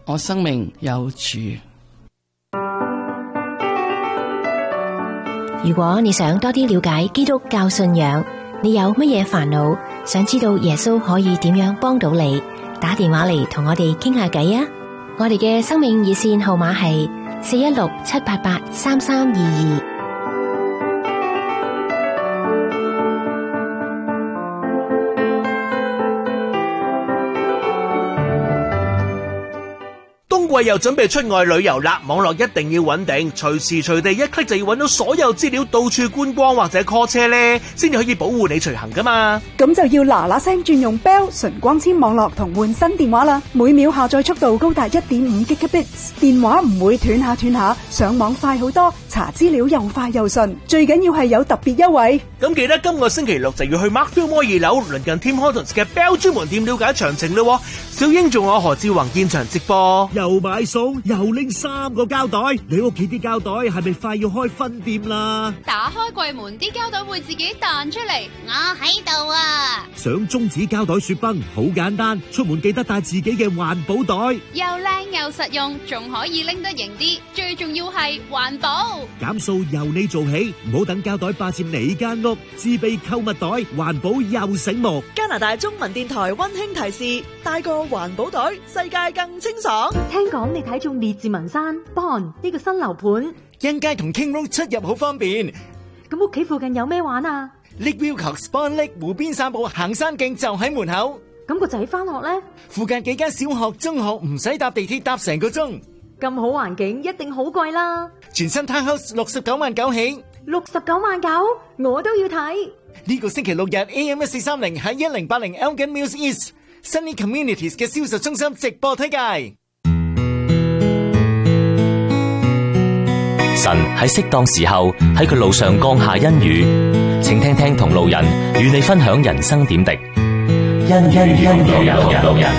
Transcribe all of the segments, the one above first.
我生命有主。 如果你想多啲了解基督教信仰，你有乜嘢煩惱，想知道耶穌可以點樣幫到你，打電話嚟同我哋傾下偈啊！我哋嘅生命熱線號碼係416-788-3322。 冬季又準備出外旅遊啦，網絡一定要穩定，隨時隨地一 click 就要揾到所有資料，到處觀光或者 call 車呢，先至可以保護你隨行噶嘛。 咁就要嗱嗱聲轉用 Bell 純光纖網絡同換新電話啦，每秒下載速度高達 1.5 Gigabits， 電話唔會斷下，上網快好多，查資料又快又順，最緊要係有特別優惠。 咁記得今個星期六就要去 Markfield Mall 2樓鄰近 Tim Hortons 嘅 Bell 專門店了解詳情咯。小英仲有何志宏現場直播， 又買餸又拎3個膠袋，你屋企啲膠袋係咪快要開分店啦？ 打開櫃門，啲膠袋會自己彈出嚟，我喺度啊！ 想中指膠袋雪崩好簡單，出門記得帶自己嘅環保袋， 又靚又實用，仲可以拎得型啲，最重要係環保。 減數由你做起，唔好等膠袋霸佔你間屋，自備購物袋，環保又醒目。 加拿大中文電台溫馨提示：帶個環保袋，世界更清爽。 聽講你睇中列治文山 Bond 呢個新樓盤， 欣街同 King Road 出入好方便。 咁屋企附近有咩玩啊？ Lake Wilcox Bond Lake 湖邊散步行山徑就喺門口。 咁個仔返學呢？ 附近幾間小學、中學唔使搭地鐵，搭成個鐘。 咁好環境一定好貴啦。 全新 Townhouse 69萬9起 ，69萬9，我都要睇。 呢個星期六日 AM 1430喺1080 Elgin Mills East Sunny Communities 嘅銷售中心直播推介。 神喺適當時候喺佢路上降下恩雨，請聽聽同路人與你分享人生點滴。恩路人。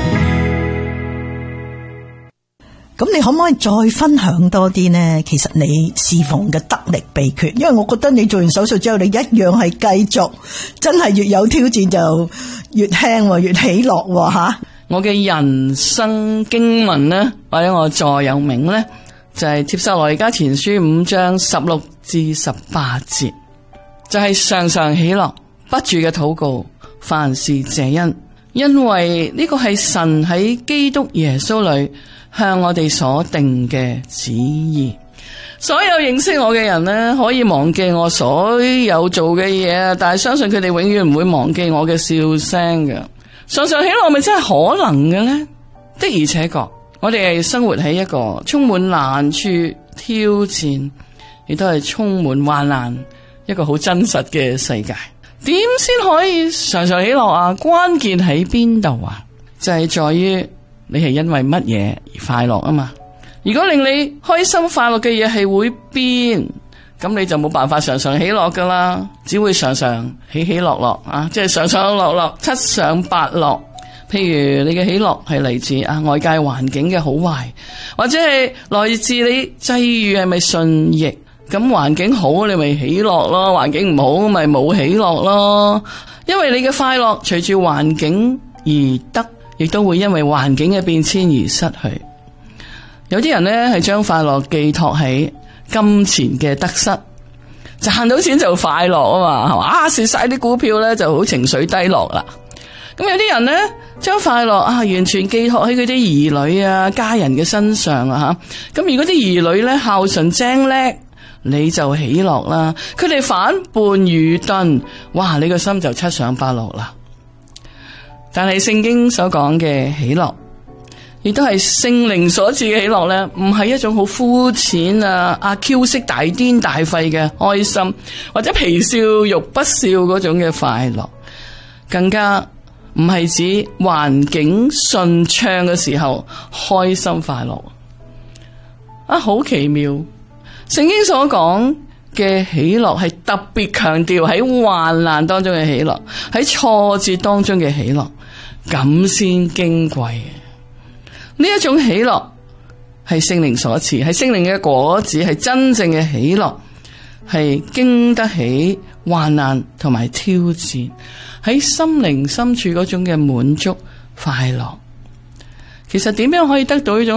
咁你可唔可以再分享多啲呢？其實你侍奉嘅得力秘訣，因為我覺得你做完手術之後，你一樣係繼續，真係越有挑戰就越輕，越喜樂吓。 我嘅人生經文呢，或者我座右銘呢，就係帖撒羅尼迦前書5章16至18節，就係常常喜樂，不住嘅禱告，凡事謝恩，因為呢個係神喺基督耶穌裏向我哋所定嘅旨意。所有認識我嘅人呢，可以忘記我所有做嘅嘢，但係相信佢哋永遠唔會忘記我嘅笑聲嘅。常常喜樂咪真係可能嘅呢？的而且確，我哋係生活喺一個充滿難處、挑戰，亦都係充滿患難一個好真實嘅世界。點先可以常常喜樂啊？關鍵喺邊度啊？就係在於你係因為乜嘢而快樂啊嘛。如果令你開心快樂嘅嘢係會變，咁你就冇辦法常常喜樂噶啦，只會常常喜樂樂啊，即係常常樂樂，七上八落。譬如你嘅喜樂係嚟自外界環境嘅好壞，或者係來自你際遇係咪順逆，咁環境好你咪喜樂咯，環境唔好咪冇喜樂咯。因為你嘅快樂隨住環境而得，亦都會因為環境嘅變遷而失去。有啲人呢係將快樂寄託喺金錢嘅得失，賺到錢就快樂啊嘛，係嘛？蝕晒啲股票呢就好情緒低落啦。咁有啲人呢將快樂完全寄託喺佢啲兒女啊、家人嘅身上啊吓。咁如果啲兒女呢孝順精叻，你就喜樂啦。佢哋反叛愚鈍，哇！你個心就七上八落啦。但係聖經所講嘅喜樂，亦都係聖靈所賜嘅喜樂咧，唔係一種好膚淺阿 Q 式大癲大肺嘅開心，或者皮笑肉不笑嗰種嘅快樂，更加唔係指環境順暢嘅時候開心快樂。好奇妙，聖經所講嘅喜樂係特別強調喺患難當中嘅喜樂，喺挫折當中嘅喜樂，咁先矜貴。呢一種喜樂係聖靈所賜，係聖靈嘅果子，係真正嘅喜樂，係經得起患難同埋挑戰，喺心靈深處嗰種嘅滿足快樂。其實點樣可以得到呢種